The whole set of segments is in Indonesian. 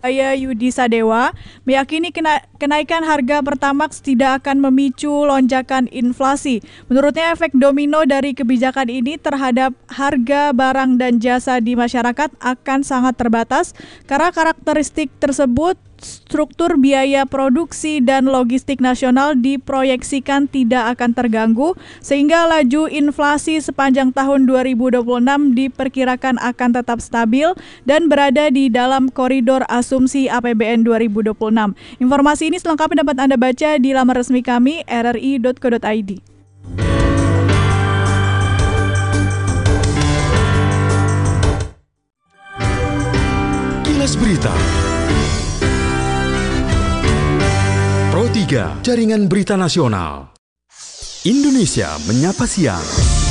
Saya Yudi Sadewa meyakini kenaikan harga Pertamax tidak akan memicu lonjakan inflasi. Menurutnya efek domino dari kebijakan ini terhadap harga barang dan jasa di masyarakat akan sangat terbatas karena karakteristik tersebut struktur biaya produksi dan logistik nasional diproyeksikan tidak akan terganggu sehingga laju inflasi sepanjang tahun 2026 diperkirakan akan tetap stabil dan berada di dalam koridor asumsi APBN 2026. Informasi ini selengkapnya dapat Anda baca di laman resmi kami rri.co.id. Kilas Berita Pro 3, Jaringan Berita Nasional. Indonesia Menyapa Siang.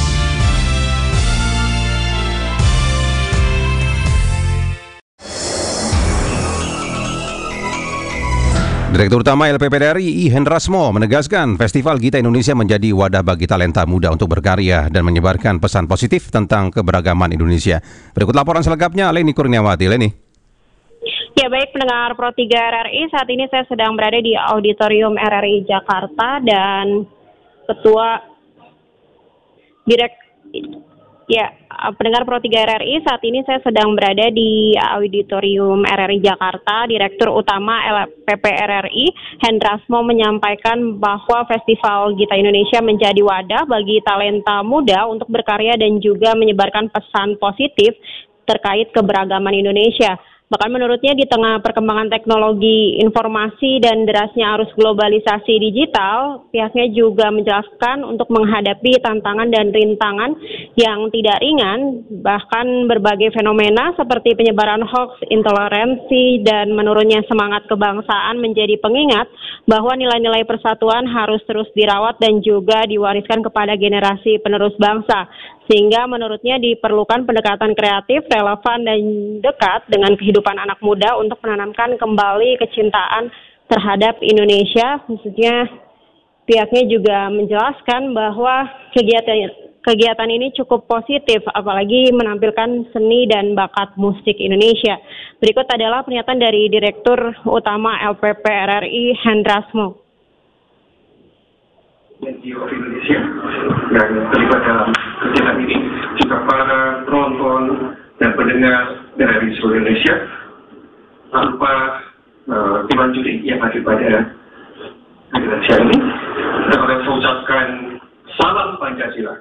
Direktur Utama LPP RI Hendrasmo menegaskan Festival Gita Indonesia menjadi wadah bagi talenta muda untuk berkarya dan menyebarkan pesan positif tentang keberagaman Indonesia. Berikut laporan selengkapnya Leni Kurniawati. Leni. Ya baik pendengar Pro 3 RRI, saat ini saya sedang berada di Auditorium RRI Jakarta dan pendengar Pro 3 RRI, saat ini saya sedang berada di Auditorium RRI Jakarta. Direktur Utama LPP RRI Hendrasmo menyampaikan bahwa Festival Gita Indonesia menjadi wadah bagi talenta muda untuk berkarya dan juga menyebarkan pesan positif terkait keberagaman Indonesia. Bahkan menurutnya di tengah perkembangan teknologi informasi dan derasnya arus globalisasi digital, pihaknya juga menjelaskan untuk menghadapi tantangan dan rintangan yang tidak ringan, bahkan berbagai fenomena seperti penyebaran hoax, intoleransi, dan menurunnya semangat kebangsaan menjadi pengingat bahwa nilai-nilai persatuan harus terus dirawat dan juga diwariskan kepada generasi penerus bangsa. Sehingga menurutnya diperlukan pendekatan kreatif, relevan, dan dekat dengan kehidupan anak muda untuk menanamkan kembali kecintaan terhadap Indonesia. Khususnya pihaknya juga menjelaskan bahwa kegiatan ini cukup positif, apalagi menampilkan seni dan bakat musik Indonesia. Berikut adalah pernyataan dari Direktur Utama LPP RRI Hendrasmo. Indonesia dan terlibat dalam kegiatan ini juga para penonton dan pendengar dari seluruh Indonesia tanpa Dewan Juri yang hadir pada Indonesia ini. Saya akan mengucapkan salam Pancasila.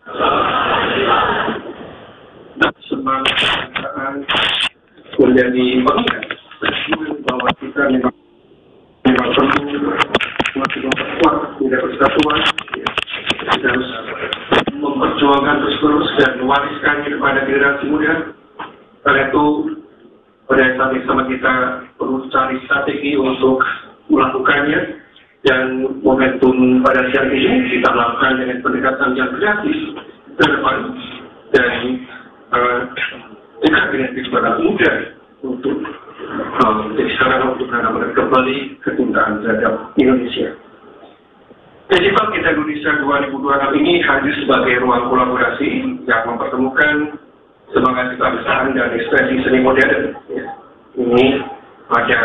Dan semangat menjadi pengingat bahwa kita memang perlu semakin memperkuat nilai persatuan. Kita harus memperjuangkan terus dan mewariskannya kepada generasi muda. Karena itu pada saat ini sama kita perlu cari strategi untuk melakukannya, dan momentum pada siang ini kita lakukan dengan pendekatan yang kreatif ke depan dan dekat dengan kehidupan anak muda untuk menjadi sarana untuk menanamkan kembali kecintaan terhadap Indonesia. Festival Gita Indonesia 2026 ini hadir sebagai ruang kolaborasi yang mempertemukan semangat kebangsaan dan ekspresi seni modern. Ini ada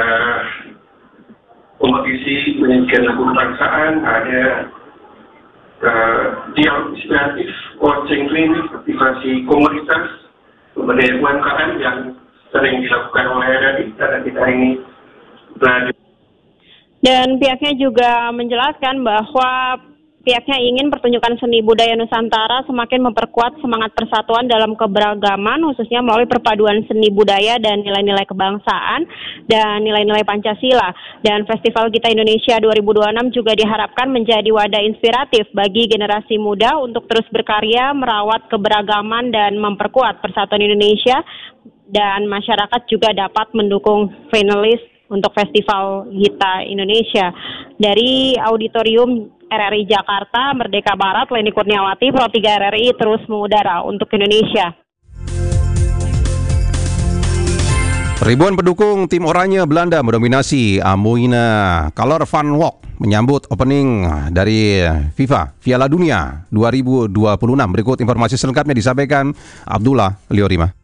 kompetisi menyanyikan lagu kebangsaan, ada dialog inspiratif, coaching klinik, aktivasi komunitas, pemberdayaan UMKM yang sering dilakukan oleh RRI karena kita ini belajar. Dan pihaknya juga menjelaskan bahwa pihaknya ingin pertunjukan seni budaya Nusantara semakin memperkuat semangat persatuan dalam keberagaman, khususnya melalui perpaduan seni budaya dan nilai-nilai kebangsaan dan nilai-nilai Pancasila. Dan Festival Gita Indonesia 2026 juga diharapkan menjadi wadah inspiratif bagi generasi muda untuk terus berkarya, merawat keberagaman dan memperkuat persatuan Indonesia, dan masyarakat juga dapat mendukung finalis untuk Festival Gita Indonesia. Dari Auditorium RRI Jakarta, Merdeka Barat, Leni Kurniawati, Pro 3 RRI terus mengudara untuk Indonesia. Ribuan pendukung tim oranye Belanda mendominasi Amoina Color Fun Walk menyambut opening dari FIFA Piala Dunia 2026. Berikut informasi selengkapnya disampaikan Abdullah Liorima.